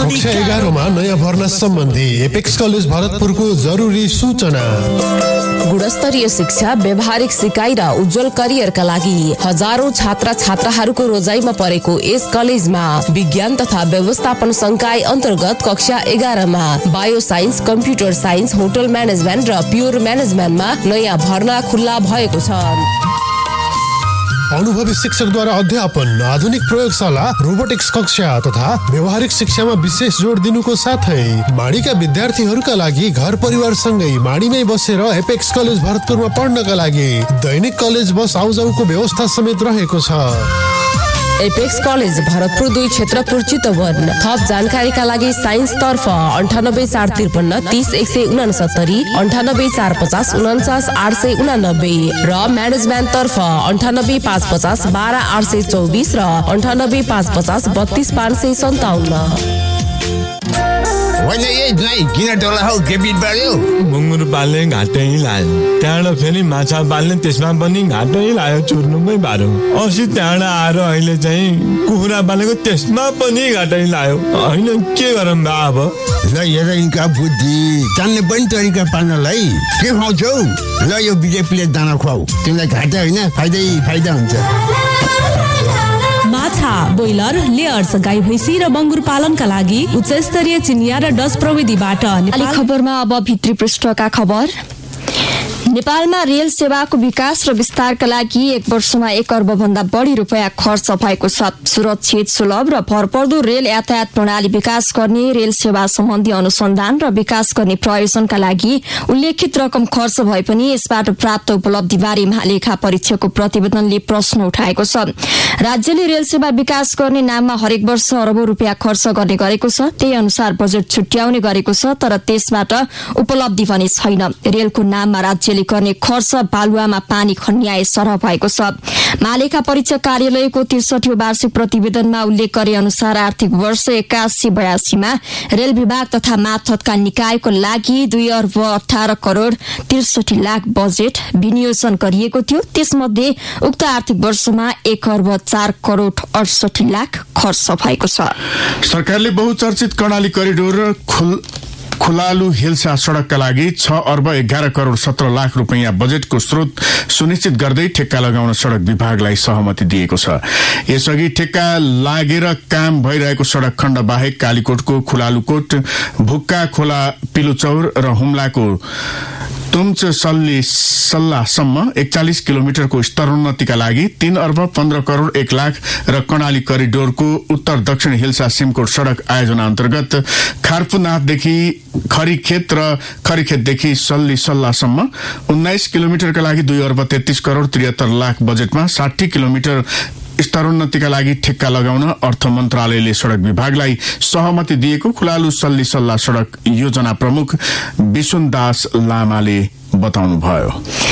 कक्षा 11 मा नयाँ भर्ना सम्बन्धी एपेक्स कलेज भरतपुरको जरुरी सूचना। गुणस्तरीय शिक्षा, व्यावहारिक सिकाइ र उज्जवल करियरका लागि हजारौं छात्र छात्राहरूको रोजाइमा परेको यस कलेजमा विज्ञान तथा व्यवस्थापन संकाय अन्तर्गत कक्षा 11 मा bio science, computer science, hotel management र प्योर म्यानेजमेन्टमा नयाँ भर्ना खुल्ला भएको छ। अनुभवी शिक्षकद्वारा अध्यापन, आधुनिक प्रयोगशाला, रोबोटिक्स कक्षा तथा व्यावहारिक शिक्षामा विशेष जोड दिनुको साथै माडीका विद्यार्थीहरूका लागि घर परिवार सँगै माडीमै बसेर एपेक्स कलेज भरतपुरमा पढ्नका लागि दैनिक कलेज बस आउजाउको व्यवस्था समेत रहेको छ। Apex college Bharatpur 2 क्षेत्रपुर Chitwan. थप जानकारीका लागि साइन्स तर्फ 98 453 30 169, 98 450 49 889 र म्यानेजमेन्ट तर्फ 98 550 12 824 र 98 550 32 557। होइन यही दाइ किन टोला हौ के बिट बढ्यो? मुङ्गुर पाल्ने घाटै लाग्यो, त्यहाँबाट फेरि माछा पाल्ने त्यसमा पनि घाटै लाग्यो, चुर्नुमै पारो। अस्ति त्यहाँबाट आएर अहिले चाहिँ कुखुरा पालेको त्यसमा पनि घाटै लाग्यो। होइन के गरौँ बा अब? ल हेर यिनका बुद्धि, जान्ने पनि तरिका पाल्नलाई के खुवाउँछौ? ल यो बिजेपीले दाना खुवाऊ, तिमीलाई घाटा होइन फाइदा हुन्छ। माछा, ब्रोइलर, लेयर्स, गाई भैँसी र बङ्गुर पालनका लागि उच्च स्तरीय चिनिया र डच प्रविधिबाट। खबरमा अब भित्री पृष्ठका खबर। नेपालमा रेल सेवाको विकास र विस्तारका लागि 1 वर्षमा 1 अर्ब भन्दा बढी रुपैयाँ खर्च भएको छ। सुरक्षित, सुलभ र भरपर्दो रेल यातायात प्रणाली विकास गर्ने, रेल सेवा सम्बन्धी अनुसन्धान र विकास गर्ने प्रयोजनका लागि उल्लेखित रकम खर्च भए पनि यसबाट प्राप्त उपलब्धिबारे महालेखा परीक्षकको प्रतिवेदनले प्रश्न उठाएको छ। राज्यले रेल सेवा विकास गर्ने नाममा हरेक वर्ष अरबौं रुपैयाँ खर्च गर्ने गरेको छ। त्यही अनुसार बजेट छुट्याउने गरेको छ, तर त्यसबाट उपलब्धि भने छैन। रेलको नाममा राज्यले गर्ने खर्च बालुवामा पानी खन्याए सरह भएको छ। महालेखा परीक्षक कार्यालयको 63औं वार्षिक प्रतिवेदनमा उल्लेख गरे अनुसार आर्थिक वर्ष 81-82 मा रेल विभाग तथा मातहतका निकायको लागि 2 अर्ब 18 करोड़ 63 लाख बजेट विनियोजन गरिएको थियो। त्यसमध्ये उक्त आर्थिक वर्षमा 1 अर्ब 4 करोड़ 68 लाख खर्च भएको छ। सरकारले बहुचर्चित कर्णाली करिडोर खुलालु हिल्सा सड़कका लागि 6 अर्ब 11 करोड़ 17 लाख रुपैयाँ बजेटको स्रोत सुनिश्चित गर्दै ठेक्का लगाउन सड़क विभागलाई सहमति दिएको छ। यसअघि ठेक्का लागेर काम भइरहेको सड़क खण्ड बाहेक कालीकोटको खुलालुकोट, भुक्का खोला पिलुचौर र हुम्लाको तुम्च सल्ली सल्लाहसम्म 41 किलोमिटरको स्तरोन्नतिका लागि 3 अर्ब 15 करोड़ 1 लाख र कर्णाली करिडोरको उत्तर दक्षिण हिल्सा सिमकोट सड़क आयोजना अन्तर्गत खारपुनाथदेखि खरीखेत र खरीखेतदेखि सल्ली सल्लाहसम्म 19 किलोमिटरका लागि 2 अर्ब 33 करोड़ 73 लाख बजेटमा 60 किलोमिटर स्तरोन्नतिका लागि ठेक्का लगाउन अर्थ मन्त्रालयले सड़क विभागलाई सहमति दिएको खुलालु सल्ली सल्लाह सड़क योजना प्रमुख विसुनदास लामाले बताउनुभयो।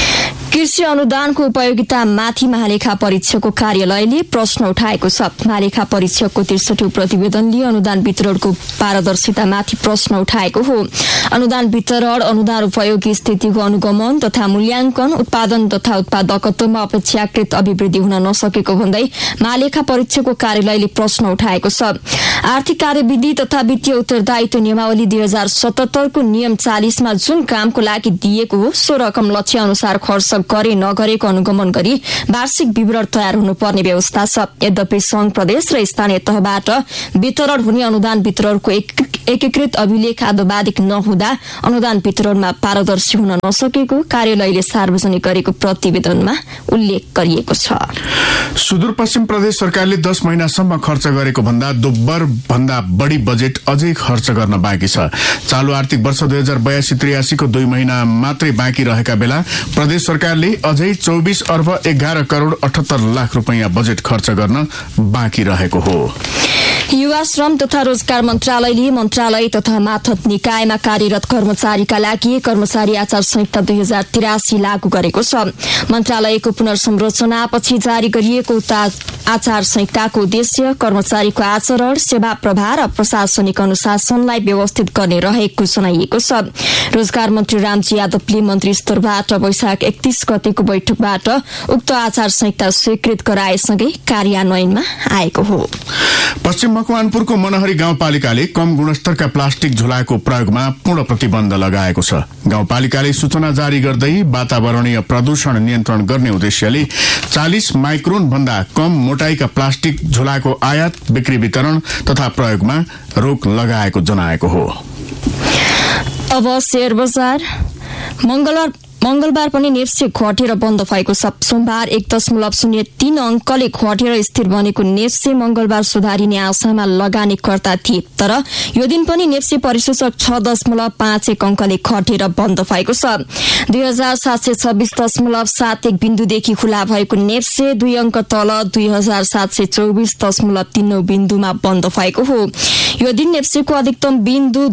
कृषि अनुदानको उपयोगिता माथि महालेखा परीक्षकको कार्यालयले प्रश्न उठाएको छ। महालेखा परीक्षकको 63औं प्रतिवेदनले अनुदान वितरणको पारदर्शितामाथि प्रश्न उठाएको हो। अनुदान वितरण, अनुदान उपयोगी स्थितिको अनुगमन तथा मूल्याङ्कन, उत्पादन तथा उत्पादकत्वमा अपेक्षाकृत अभिवृद्धि हुन नसकेको भन्दै महालेखा परीक्षकको कार्यालयले प्रश्न उठाएको छ। आर्थिक कार्यविधि तथा वित्तीय उत्तरदायित्व नियमावली 2077 को नियम 40 मा जुन कामको लागि दिएको हो सो रकम लक्ष्य अनुसार खर्च गरे नगरेको अनुगमन गरी वार्षिक विवरण तयार हुनुपर्ने व्यवस्था छ। यद्यपि संघ, प्रदेश र स्थानीय तहबाट वितरण हुने अनुदान वितरणको एकीकृत अभिलेख आदि नहुँदा अनुदान वितरणमा पारदर्शी हुन नसकेको कार्यालयले सार्वजनिक गरेको प्रतिवेदनमा उल्लेख गरिएको छ। सुदूरपश्चिम प्रदेश सरकारले 10 महिनासम्म खर्च गरेको भन्दा दोब्बर भन्दा बढी बजेट अझै खर्च गर्न बाँकी छ। चालू आर्थिक वर्ष 2082-83 को 2 महिना मात्रै बाँकी रहेका बेला प्रदेश सरकारले अझै 24 अर्ब 11 करोड़ 78 लाख रुपैयाँ बजेट खर्च गर्न बाँकी रहेको हो। युवा श्रम तथा रोजगार मन्त्रालयले मन्त्रालय तथा मातहत निकायमा कार्यरत कर्मचारीका लागि कर्मचारी आचार संहिता 2083 लागू गरेको छ। मन्त्रालयको पुनर्संरचनापछि जारी गरिएको आचार संहिताको उद्देश्य कर्मचारीको आचरण, सेवा प्रवाह र प्रशासनिक अनुशासनलाई व्यवस्थित गर्ने रहेको जनाइएको छ। रोजगार मन्त्री रामजी यादवले मन्त्री स्तरबाट वैशाख 31 गतेको बैठकबाट उक्त आचार संहिता स्वीकृत गराएसँगै कार्यान्वयनमा आएको हो। पश्चिम मकवानपुरको मनहरी गाउँपालिकाले कम गुणस्तरका प्लास्टिक झोलाको प्रयोगमा पूर्ण प्रतिबन्ध लगाएको छ। गाउँपालिकाले सूचना जारी गर्दै वातावरणीय प्रदूषण नियन्त्रण गर्ने उद्देश्यले 40 माइक्रोन भन्दा कम मोटाइका प्लास्टिक झोलाको आयात, बिक्री, वितरण तथा प्रयोगमा रोक लगाएको जनाएको हो। अब शेयर बजार। मंगलबार पनि नेप्से घटेर बन्द भएको छ। सोमबार 1.03 अंकले घटेर स्थिर बनेको नेप्से मंगलबार सुधारिने आशामा लगानीकर्ता थिए, तर यो दिन पनि नेप्से परिसूचक 6.51 अंकले घटेर बन्द भएको छ। 2726.71 बिन्दुदेखि खुला भएको नेप्से 2 अंक तल 2724.39 बिन्दुमा बन्द भएको हो। यो दिन नेप्सेको अधिकतम बिन्दु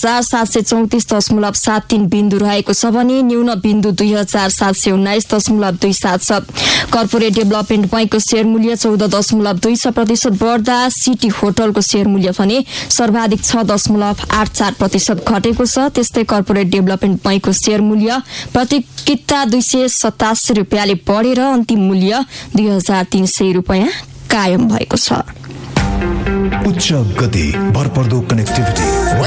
2734.73 बिन्दु रहेको छ भने न्यून बिन्दु 2719.27 छ। कर्पोरेट डेभलपमेन्ट बैंकको शेयर मूल्य 14.26% बढ्दा सिटी होटलको शेयर मूल्य भने सर्वाधिक 6.84% घटेको छ। त्यस्तै कर्पोरेट डेभलपमेन्ट बैंकको शेयर मूल्य प्रति किता 287 रुपियाँले बढेर अन्तिम मूल्य 2300 रुपियाँ कायम भएको छ। उच्च गति, भरपर्दो कनेक्टिभिटी।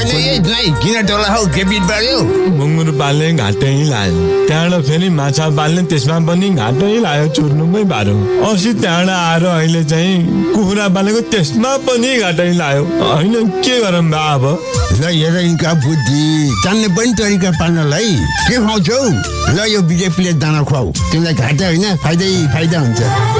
मुङ्गुर पाल्ने घाटै लायो, त्यहाँबाट फेरि माछा पाल्ने त्यसमा पनि घाटै लायो, चुर्नुमै बाह्रो। अस्ति त्यहाँबाट आएर अहिले चाहिँ कुखुरा पालेको त्यसमा पनि घाटै लायो। होइन के गरौँ बा अब? ल हेर यिनका बुद्धि, जान्ने पनि तरिका पाल्नलाई के खुवाउँछौ? ल यो बीजेपीले दाना खुवाऊ, तिमीलाई घाटा होइन फाइदा हुन्छ।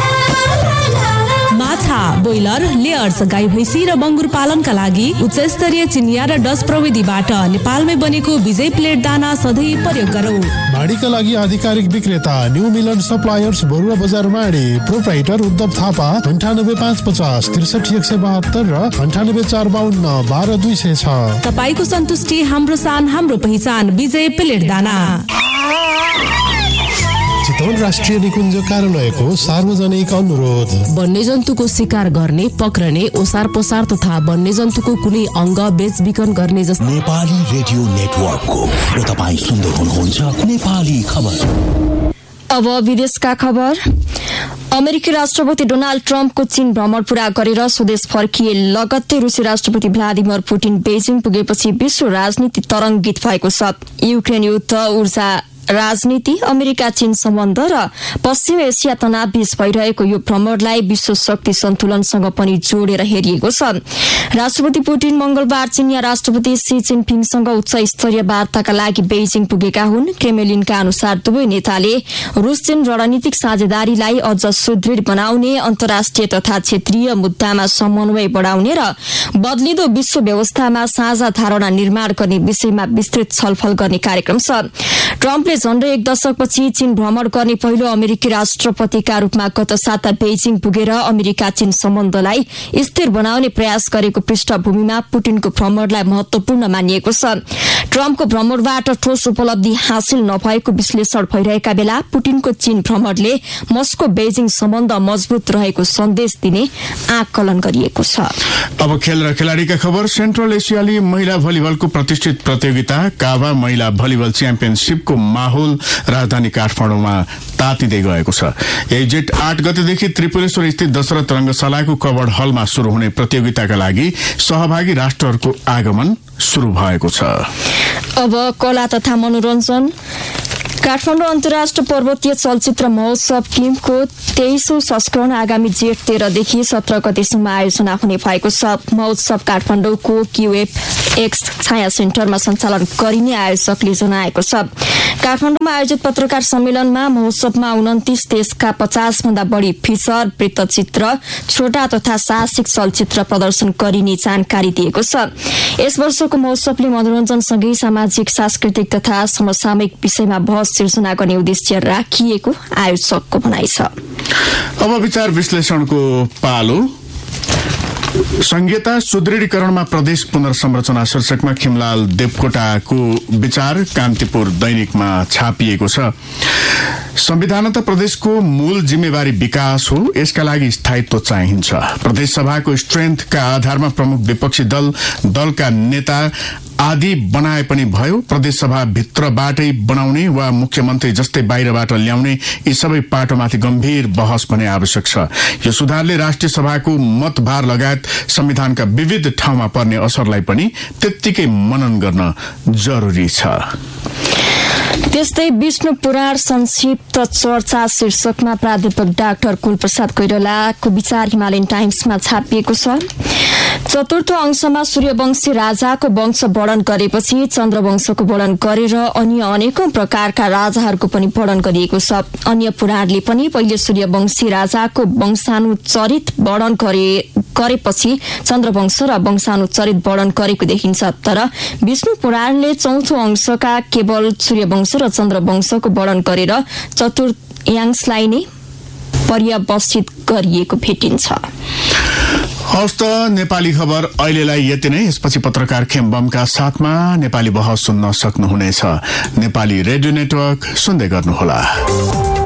माछा, ब्रोइलर, लेयर्स, गाई भैँसी र बङ्गुर पालनका लागि उच्च स्तरीय चिनिया र डच प्रविधिबाट नेपालमै बनेको विजय प्लेट दाना सधैँ प्रयोग गरौँ। माडीका लागि आधिकारिक विक्रेता न्यू मिलन सप्लायर्स, बरुवा बजार माडी। प्रोप्राइटर उद्धव थापा 98550 63172 र 98452 12206। तपाईको सन्तुष्टि हाम्रो सान, हाम्रो पहिचान। विजय प्लेट दाना। चितवन राष्ट्रिय निकुञ्ज कार्यालयको सार्वजनिक अनुरोध। वन्यजन्तुको शिकार गर्ने, पक्रने, ओसार पसार तथा वन्यजन्तुको कुनै अङ्ग बेचबिखन गर्ने जस्ता नेपाली रेडियो नेटवर्कको र तपाईँ सुन्दै हुनुहुन्छ नेपाली खबर। अब विदेशका खबर। अमेरिकी राष्ट्रपति डोनाल्ड ट्रम्पको चीन भ्रमण पूरा गरेर स्वदेश फर्किए लगत्तै रुसी राष्ट्रपति भ्लादिमिर पुटिन बेजिङ पुगेपछि विश्व राजनीति तरङ्गित भएको छ। युक्रेन युद्ध, ऊर्जा राजनीति, अमेरिका चीन सम्बन्ध र पश्चिम एसिया तनाव बीच भइरहेको यो भ्रमणलाई विश्व शक्ति सन्तुलनसँग पनि जोडेर हेरिएको छ। राष्ट्रपति पुटिन मंगलबार चिनिया राष्ट्रपति सी जिनपिङसँग उच्च स्तरीय वार्ताका लागि बेजिङ पुगेका हुन्। क्रेमलिनका अनुसार दुवै नेताले रुस चीन रणनीतिक साझेदारीलाई अझ सुदृढ बनाउने, अन्तर्राष्ट्रिय तथा क्षेत्रीय मुद्दामा समन्वय बढाउने र बदलिदो विश्व व्यवस्थामा साझा धारणा निर्माण गर्ने विषयमा विस्तृत छलफल गर्ने कार्यक्रम छ। ट्रम्पले झण्डै 1 दशकपछि चीन भ्रमण गर्ने पहिलो अमेरिकी राष्ट्रपतिका रूपमा गत साता बेजिङ पुगेर अमेरिका चीन सम्बन्धलाई स्थिर बनाउने प्रयास गरेको पृष्ठभूमिमा पुटिनको भ्रमणलाई महत्वपूर्ण मानिएको छ। ट्रम्पको भ्रमणबाट ठोस उपलब्धि हासिल नभएको विश्लेषण भइरहेका बेला पुटिनको चीन भ्रमणले मस्को बेजिङ सम्बन्ध मजबुत रहेको सन्देश दिने आकलन गरिएको छ। अब खेल र खेलाडीका खबर। सेन्ट्रल एसियाली महिला भलिबलको प्रतिष्ठित प्रतियोगिता काभा महिला भलिबल च्याम्पियनशिपको माहौल राजधानी काठमाडौँमा तातिँदै गएको छ। यही जेठ 8 गतेदेखि त्रिपुरेश्वर स्थित दशरथ रंगशालाको कवर्ड हलमा शुरू हुने प्रतियोगिताका लागि सहभागी राष्ट्रहरूको आगमन शुरू भएको छ। अब कला तथा मनोरञ्जन। काठमाडौँ अन्तर्राष्ट्रिय पर्वतीय चलचित्र महोत्सव किमको 23औं संस्करण आगामी जेठ 13 देखि 17 गतेसम्म आयोजना हुने भएको छ। महोत्सव काठमाडौँको QFX छाया सेन्टरमा सञ्चालन गरिने आयोजकले जनाएको छ। काठमाडौँमा आयोजित पत्रकार सम्मेलनमा महोत्सवमा 29 देशका 50 भन्दा बढी फिचर, वृत्तचित्र, छोटा तथा साहसिक चलचित्र प्रदर्शन गरिने जानकारी दिएको छ। यस वर्षको महोत्सवले मनोरञ्जनसँगै सामाजिक, सांस्कृतिक तथा समसामयिक विषयमा बहस सिर्जना गर्ने उद्देश्य राखिएको आयोजकको भनाइ छ। अब विचार विश्लेषणको पालो। संघीयता सुदृढीकरणमा प्रदेश पुनर्संरचना शीर्षकमा खिमलाल देवकोटाको विचार कान्तिपुर दैनिकमा छापिएको छ। संविधानत प्रदेशको मूल जिम्मेवारी विकास हो, यसका लागि स्थायित्व चाहिन्छ। प्रदेश सभाको स्ट्रेन्थका आधारमा प्रमुख विपक्षी दलका नेता आदि बनाए पनि भयो, प्रदेशसभा भित्रबाटै बनाउने वा मुख्यमन्त्री जस्तै बाहिरबाट ल्याउने यी सबै पाटोमाथि गम्भीर बहस भने आवश्यक छ। यो सुधारले राष्ट्रिय सभाको मतभार लगायत संविधानका विविध ठाउँमा पर्ने असरलाई पनि त्यत्तिकै मनन गर्न जरुरी छ। त्यस्तै विष्णु पुराण संक्षिप्त चर्चा शीर्षकमा प्राध्यापक डाक्टर कुलप्रसाद कोइरालाको विचार हिमालयन टाइम्समा छापिएको छ। चतुर्थ अंशमा सूर्यवंशी राजाको वंश वर्णन गरेपछि चन्द्रवंशको वर्णन गरेर अन्य अनेकौं प्रकारका राजाहरूको पनि वर्णन गरिएको छ। अन्य पुराणले पनि पहिले सूर्यवंशी राजाको वंशानुचरित वर्णन गरेपछि चन्द्रवंश र वंशानुचरित वर्णन गरेको देखिन्छ। तर विष्णु पुराणले चौथो अंशका केवल सूर्यवंश र चन्द्रवंशको वर्णन गरेर चतुर्थांशलाई नै पर्यवसित गरिएको भेटिन्छ। हवस् त नेपाली खबर अहिलेलाई यति नै। यसपछि पत्रकार खेमबमका साथमा नेपाली बहस सुन्न सक्नुहुनेछ। नेपाली रेडियो नेटवर्क सुन्दै गर्नुहोला।